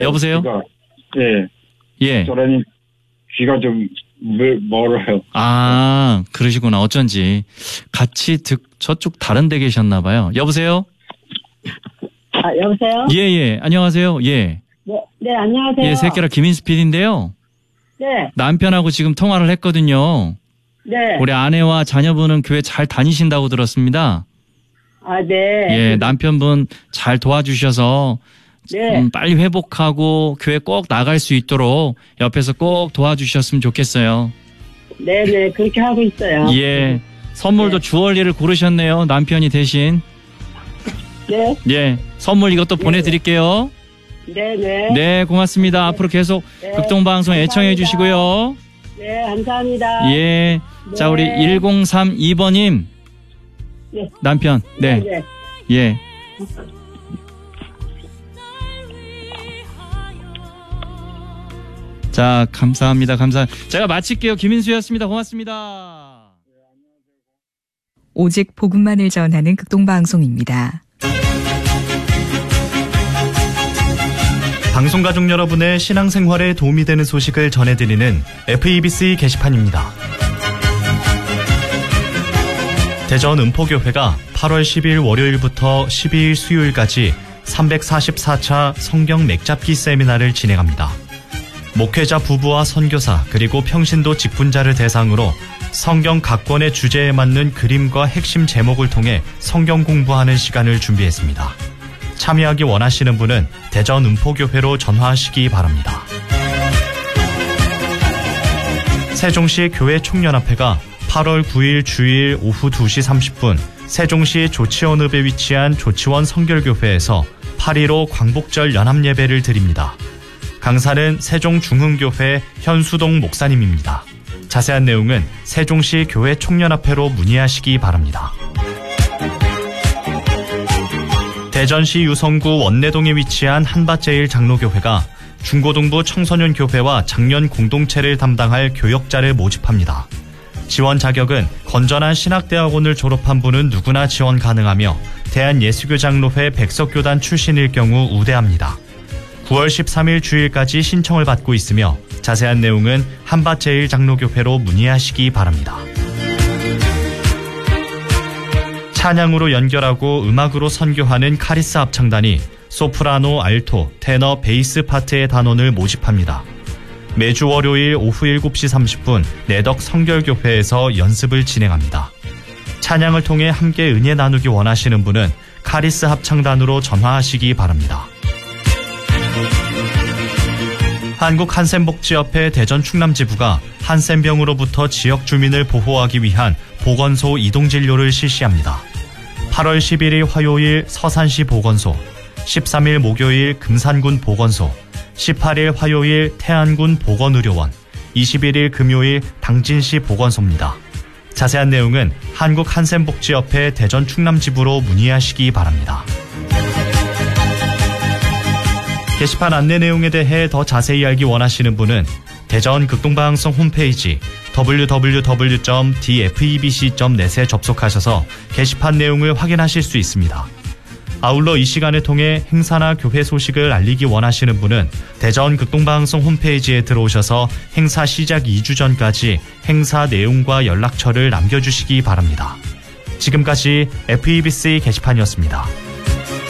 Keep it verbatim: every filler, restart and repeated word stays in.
여보세요? 귀가, 예. 예. 저라니 귀가 좀 멀어요. 아, 그러시구나. 어쩐지. 같이 듣, 저쪽 다른 데 계셨나 봐요. 여보세요? 아, 여보세요? 예, 예. 안녕하세요. 예. 네, 네, 안녕하세요. 예, 새끼라 김인수 피디인데요. 네. 남편하고 지금 통화를 했거든요. 네. 우리 아내와 자녀분은 교회 잘 다니신다고 들었습니다. 아, 네. 예, 남편분 잘 도와주셔서 네. 음, 빨리 회복하고 교회 꼭 나갈 수 있도록 옆에서 꼭 도와주셨으면 좋겠어요. 네, 네. 그렇게 하고 있어요. 예. 선물도 네. 주얼리를 고르셨네요. 남편이 대신. 네. 예. 선물 이것도 네. 보내드릴게요. 네, 네. 네, 고맙습니다. 네. 앞으로 계속 네. 극동방송 애청해 주시고요. 네, 감사합니다. 예. 네. 자, 우리 일공삼이 번님. 네. 남편. 네. 네, 네. 예. 자, 감사합니다. 감사. 제가 마칠게요. 김인수였습니다. 고맙습니다. 오직 복음만을 전하는 극동방송입니다. 방송가족 여러분의 신앙생활에 도움이 되는 소식을 전해드리는 에프이비씨 게시판입니다. 대전 은포교회가 팔월 십일 월요일부터 십이일 수요일까지 삼백사십사 차 성경 맥잡기 세미나를 진행합니다. 목회자 부부와 선교사 그리고 평신도 직분자를 대상으로 성경 각 권의 주제에 맞는 그림과 핵심 제목을 통해 성경 공부하는 시간을 준비했습니다. 참여하기 원하시는 분은 대전 은포교회로 전화하시기 바랍니다. 세종시 교회 총연합회가 팔월 구일 주일 오후 두 시 삼십 분 세종시 조치원읍에 위치한 조치원 성결교회에서 팔일오 광복절 연합예배를 드립니다. 강사는 세종중흥교회 현수동 목사님입니다. 자세한 내용은 세종시 교회 총연합회로 문의하시기 바랍니다. 대전시 유성구 원내동에 위치한 한밭제일 장로교회가 중고등부 청소년교회와 장년 공동체를 담당할 교역자를 모집합니다. 지원 자격은 건전한 신학대학원을 졸업한 분은 누구나 지원 가능하며 대한예수교장로회 백석교단 출신일 경우 우대합니다. 구월 십삼일 주일까지 신청을 받고 있으며 자세한 내용은 한밭제일 장로교회로 문의하시기 바랍니다. 찬양으로 연결하고 음악으로 선교하는 카리스 합창단이 소프라노, 알토, 테너, 베이스 파트의 단원을 모집합니다. 매주 월요일 오후 일곱 시 삼십 분 내덕 성결교회에서 연습을 진행합니다. 찬양을 통해 함께 은혜 나누기 원하시는 분은 카리스 합창단으로 전화하시기 바랍니다. 한국한센복지협회 대전 충남지부가 한센병으로부터 지역 주민을 보호하기 위한 보건소 이동진료를 실시합니다. 팔월 십일일 화요일 서산시 보건소, 십삼일 목요일 금산군 보건소, 십팔일 화요일 태안군 보건의료원, 이십일일 금요일 당진시 보건소입니다. 자세한 내용은 한국한센복지협회 대전 충남지부로 문의하시기 바랍니다. 게시판 안내 내용에 대해 더 자세히 알기 원하시는 분은 대전 극동방송 홈페이지 더블유 더블유 더블유 점 디에프이비씨 점 넷에 접속하셔서 게시판 내용을 확인하실 수 있습니다. 아울러 이 시간을 통해 행사나 교회 소식을 알리기 원하시는 분은 대전 극동방송 홈페이지에 들어오셔서 행사 시작 이 주 전까지 행사 내용과 연락처를 남겨주시기 바랍니다. 지금까지 에프이비씨 게시판이었습니다.